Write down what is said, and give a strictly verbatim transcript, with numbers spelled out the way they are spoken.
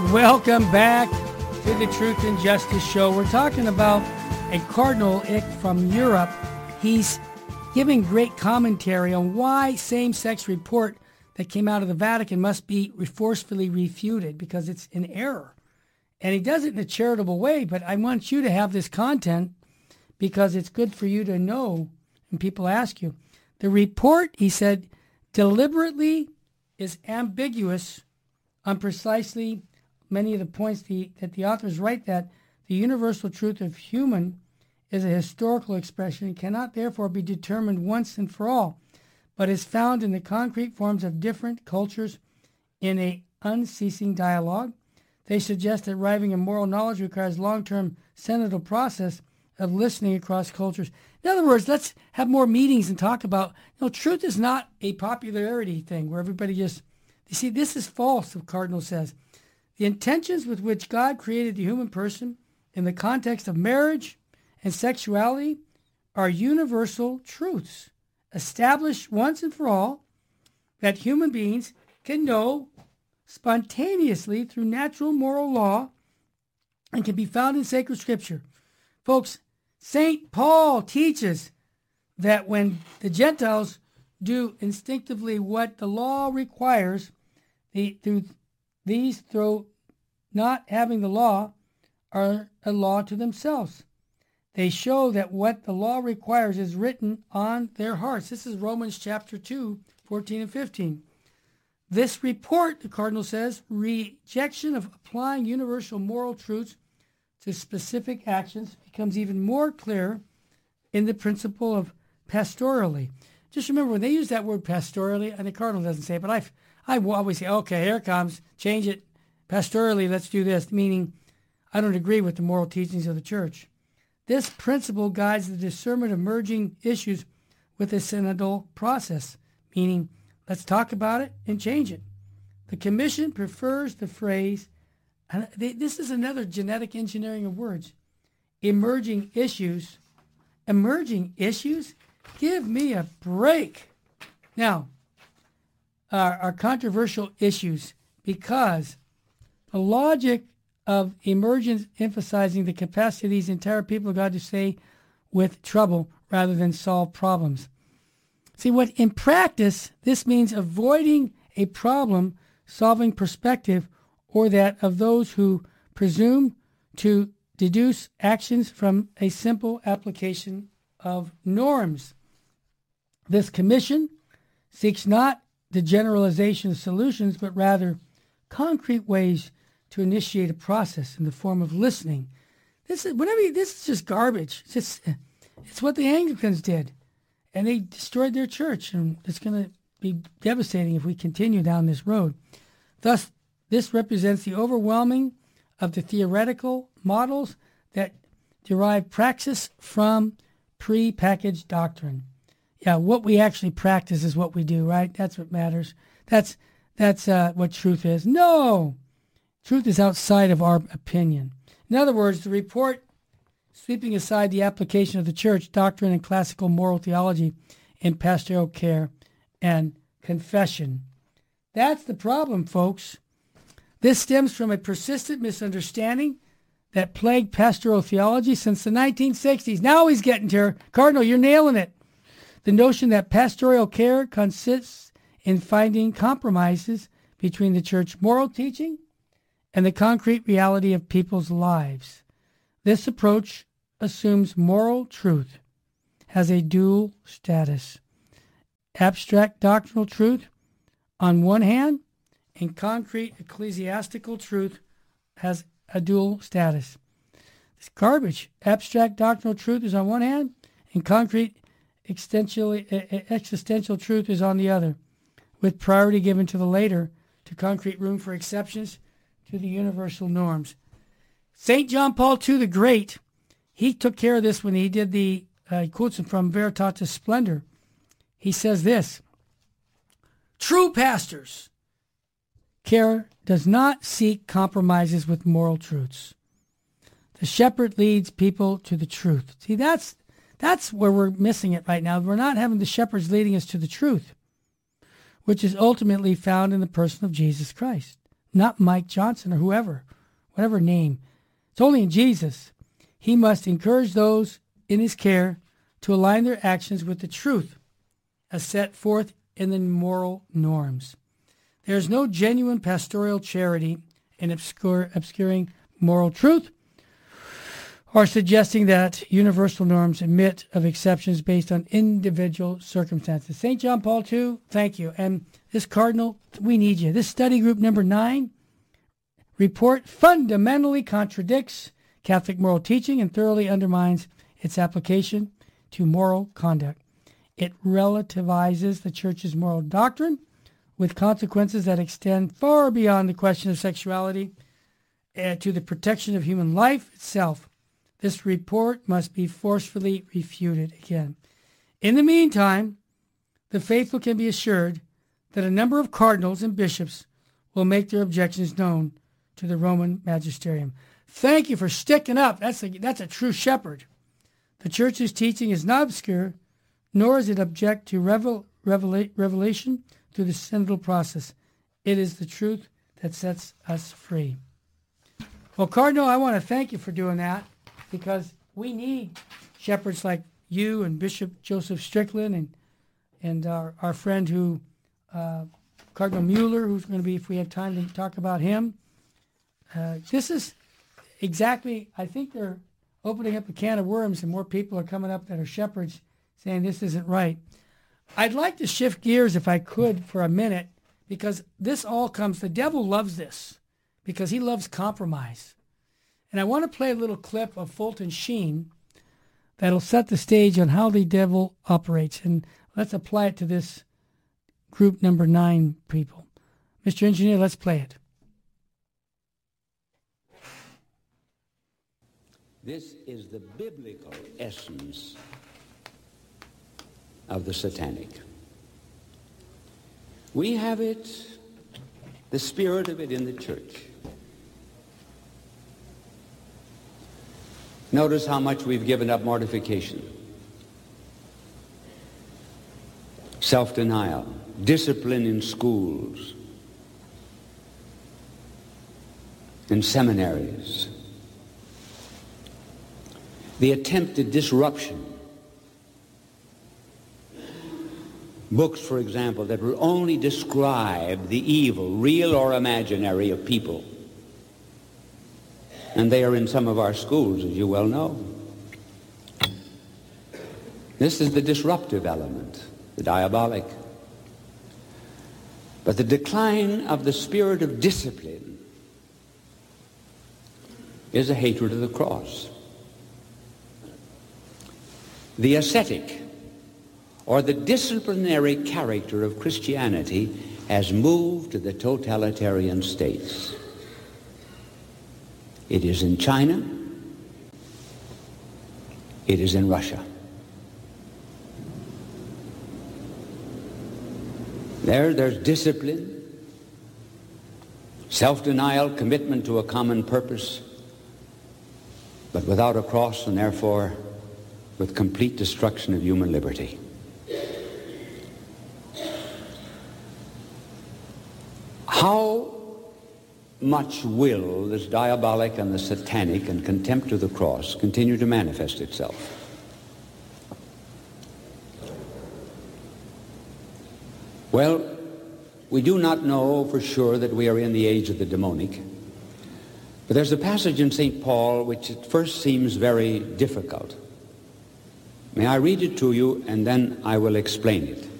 Welcome back to the Truth and Justice Show. We're talking about a Cardinal Ick from Europe. He's giving great commentary on why same-sex report that came out of the Vatican must be forcefully refuted because it's in error. And he does it in a charitable way, but I want you to have this content because it's good for you to know when people ask you. The report, he said, deliberately is ambiguous on precisely many of the points the, that the authors write that the universal truth of human is a historical expression and cannot therefore be determined once and for all, but is found in the concrete forms of different cultures in a unceasing dialogue. They suggest that arriving at moral knowledge requires long-term senatorial process of listening across cultures. In other words, let's have more meetings and talk about, you know, truth is not a popularity thing where everybody just, you see, this is false, the Cardinal says. The intentions with which God created the human person in the context of marriage and sexuality are universal truths, established once and for all that human beings can know spontaneously through natural moral law and can be found in sacred scripture. Folks, Saint Paul teaches that when the Gentiles do instinctively what the law requires, the, through these, through not having the law, are a law to themselves. They show that what the law requires is written on their hearts. This is Romans chapter two, fourteen and fifteen. This report, the Cardinal says, rejection of applying universal moral truths to specific actions becomes even more clear in the principle of pastorally. Just remember, when they use that word pastorally, and the Cardinal doesn't say it, but I I will always say, okay, here it comes, change it. Pastorally, let's do this, meaning I don't agree with the moral teachings of the Church. This principle guides the discernment of emerging issues with a synodal process, meaning let's talk about it and change it. The Commission prefers the phrase, and they, this is another genetic engineering of words, emerging issues. Emerging issues? Give me a break. Now, Are, are controversial issues because the logic of emergence emphasizing the capacity of these entire people of God to stay with trouble rather than solve problems. See, what in practice, this means avoiding a problem-solving perspective or that of those who presume to deduce actions from a simple application of norms. This commission seeks not the generalization of solutions, but rather concrete ways to initiate a process in the form of listening. This is whatever. You, this is just garbage. It's just, it's what the Anglicans did, and they destroyed their church, and it's going to be devastating if we continue down this road. Thus, this represents the overwhelming of the theoretical models that derive praxis from pre-packaged doctrine. Yeah, what we actually practice is what we do, right? That's what matters. That's that's uh, what truth is. No! Truth is outside of our opinion. In other words, the report, sweeping aside the application of the church, doctrine, and classical moral theology in pastoral care and confession. That's the problem, folks. This stems from a persistent misunderstanding that plagued pastoral theology since the nineteen sixties. Now he's getting to her. Cardinal, you're nailing it. The notion that pastoral care consists in finding compromises between the church moral teaching and the concrete reality of people's lives. This approach assumes moral truth has a dual status. Abstract doctrinal truth on one hand and concrete ecclesiastical truth has a dual status. It's garbage. Abstract doctrinal truth is on one hand and concrete existential truth is on the other, with priority given to the later, to concrete room for exceptions to the universal norms. Saint John Paul the Second the Great, he took care of this when he did the, uh, he quotes him from Veritatis Splendor. He says this, true pastors care does not seek compromises with moral truths. The shepherd leads people to the truth. See, that's That's where we're missing it right now. We're not having the shepherds leading us to the truth, which is ultimately found in the person of Jesus Christ. not Mike Johnson or whoever, whatever name. It's only in Jesus. He must encourage those in his care to align their actions with the truth as set forth in the moral norms. There is no genuine pastoral charity in obscure, obscuring moral truth or suggesting that universal norms admit of exceptions based on individual circumstances. Saint John Paul the Second, thank you. And this Cardinal, we need you. This study group number nine report fundamentally contradicts Catholic moral teaching and thoroughly undermines its application to moral conduct. It relativizes the Church's moral doctrine with consequences that extend far beyond the question of sexuality uh, to the protection of human life itself. This report must be forcefully refuted again. In the meantime, the faithful can be assured that a number of cardinals and bishops will make their objections known to the Roman magisterium. Thank you for sticking up. That's a, that's a true shepherd. The Church's teaching is not obscure, nor is it object to revel, revela, revelation through the synodal process. It is the truth that sets us free. Well, Cardinal, I want to thank you for doing that, because we need shepherds like you and Bishop Joseph Strickland and and our, our friend who, uh, Cardinal Mueller, who's going to be, if we have time to talk about him. Uh, this is exactly, I think they're opening up a can of worms and more people are coming up that are shepherds saying this isn't right. I'd like to shift gears if I could for a minute, because this all comes, the devil loves this because he loves compromise. And I want to play a little clip of Fulton Sheen that'll set the stage on how the devil operates. And let's apply it to this group number nine people. Mister Engineer, let's play it. This is the biblical essence of the satanic. We have it, the spirit of it in the church. Notice how much we've given up mortification, self-denial, discipline in schools, in seminaries, the attempted disruption. Books, for example, that will only describe the evil, real or imaginary, of people. And they are in some of our schools, as you well know. This is the disruptive element, the diabolic. But the decline of the spirit of discipline is a hatred of the cross. The ascetic, or the disciplinary character of Christianity, has moved to the totalitarian states. It is in China. It is in Russia. There, there's discipline, self-denial, commitment to a common purpose, but without a cross, and therefore with complete destruction of human liberty. How much will this diabolic and the satanic and contempt of the cross continue to manifest itself? Well, we do not know for sure that we are in the age of the demonic, but there's a passage in Saint Paul which at first seems very difficult. May I read it to you, and then I will explain it.